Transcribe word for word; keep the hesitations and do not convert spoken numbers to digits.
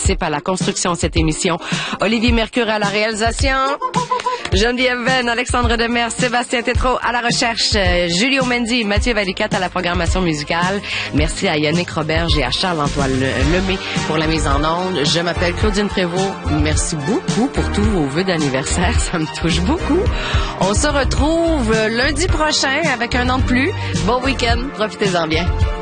participe à la construction de cette émission. Olivier Mercure à la réalisation. Geneviève Venn, Alexandre Demers, Sébastien Tétrault à la recherche, euh, Julio Mendy, Mathieu Valiquette à la programmation musicale. Merci à Yannick Roberge et à Charles-Antoine Lemay pour la mise en onde. Je m'appelle Claudine Prévost. Merci beaucoup pour tous vos vœux d'anniversaire. Ça me touche beaucoup. On se retrouve lundi prochain avec un an de plus. Bon week-end. Profitez-en bien.